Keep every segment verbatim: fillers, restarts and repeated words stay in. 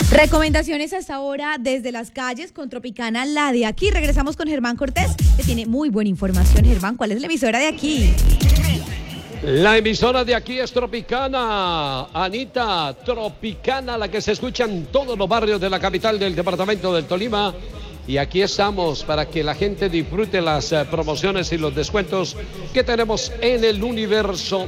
Recomendaciones hasta ahora desde las calles con Tropicana, la de aquí. Regresamos con Germán Cortés, que tiene muy buena información. Germán, ¿cuál es la emisora de aquí? La emisora de aquí es Tropicana, Anita, Tropicana, la que se escucha en todos los barrios de la capital del departamento del Tolima. Y aquí estamos para que la gente disfrute las uh, promociones y los descuentos que tenemos en el universo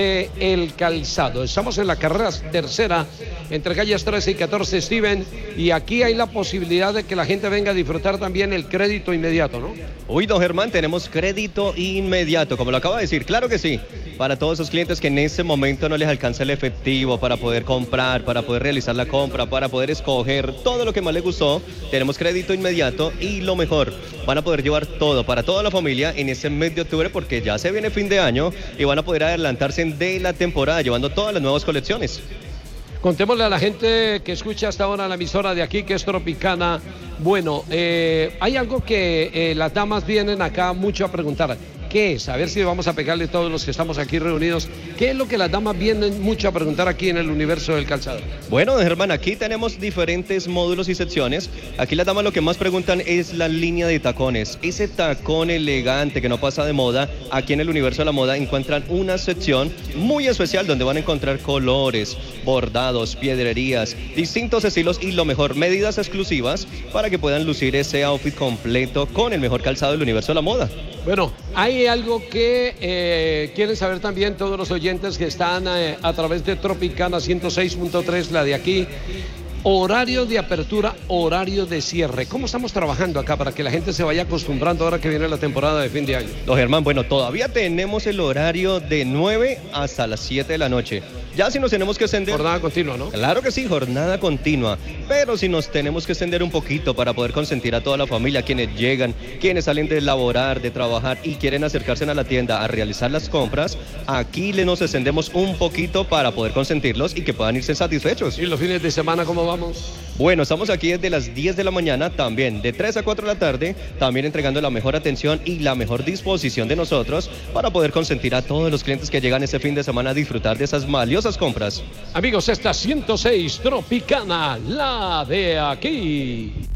del calzado. Estamos en la carrera tercera, entre calles trece y catorce, Steven, y aquí hay la posibilidad de que la gente venga a disfrutar también el crédito inmediato, ¿no? Uy, don Germán, tenemos crédito inmediato, como lo acaba de decir, claro que sí. Para todos esos clientes que en este momento no les alcanza el efectivo para poder comprar, para poder realizar la compra, para poder escoger todo lo que más les gustó, tenemos crédito inmediato y lo mejor, van a poder llevar todo para toda la familia en este mes de octubre porque ya se viene fin de año y van a poder adelantarse de la temporada llevando todas las nuevas colecciones. Contémosle a la gente que escucha hasta ahora la emisora de aquí, que es Tropicana. Bueno, eh, hay algo que eh, las damas vienen acá mucho a preguntar. ¿Qué es? A ver si vamos a pegarle todos los que estamos aquí reunidos. ¿Qué es lo que las damas vienen mucho a preguntar aquí en el universo del calzado? Bueno, Germán, aquí tenemos diferentes módulos y secciones. Aquí las damas lo que más preguntan es la línea de tacones. Ese tacón elegante que no pasa de moda. Aquí en el universo de la moda encuentran una sección muy especial donde van a encontrar colores, bordados, piedrerías, distintos estilos y lo mejor, medidas exclusivas para que puedan lucir ese outfit completo con el mejor calzado del universo de la moda. Bueno, hay algo que eh, quieren saber también todos los oyentes que están eh, a través de Tropicana ciento seis punto tres, la de aquí. Horario de apertura, horario de cierre. ¿Cómo estamos trabajando acá para que la gente se vaya acostumbrando ahora que viene la temporada de fin de año? Don Germán, bueno, todavía tenemos el horario de nueve hasta las siete de la noche. Ya si nos tenemos que extender... Jornada continua, ¿no? Claro que sí, jornada continua. Pero si nos tenemos que extender un poquito para poder consentir a toda la familia, quienes llegan, quienes salen de laborar, de trabajar y quieren acercarse a la tienda a realizar las compras, aquí le nos extendemos un poquito para poder consentirlos y que puedan irse satisfechos. ¿Y los fines de semana cómo vamos? Bueno, estamos aquí desde las diez de la mañana, también de tres a cuatro de la tarde, también entregando la mejor atención y la mejor disposición de nosotros para poder consentir a todos los clientes que llegan este fin de semana a disfrutar de esas valiosas compras. Amigos, esta ciento seis Tropicana, la de aquí.